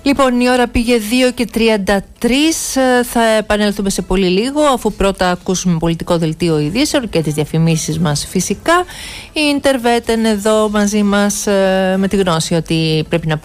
Λοιπόν, η ώρα πήγε 2:33. Θα επανέλθουμε σε πολύ λίγο, αφού πρώτα ακούσουμε πολιτικό δελτίο ειδήσεων και τις διαφημίσεις μας φυσικά. Η Ιντερβέτ είναι εδώ μαζί μας με τη γνώση ότι πρέπει να